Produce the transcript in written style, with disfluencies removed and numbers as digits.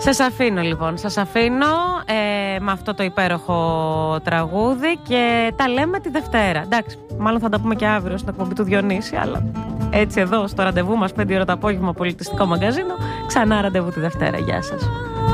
Σας αφήνω λοιπόν, με αυτό το υπέροχο τραγούδι και τα λέμε τη Δευτέρα. Εντάξει, μάλλον θα τα πούμε και αύριο στην εκπομπή του Διονύση, αλλά έτσι εδώ στο ραντεβού μας 5 ώρα το απόγευμα, πολιτιστικό μαγκαζίνο, ξανά ραντεβού τη Δευτέρα. Γεια σας.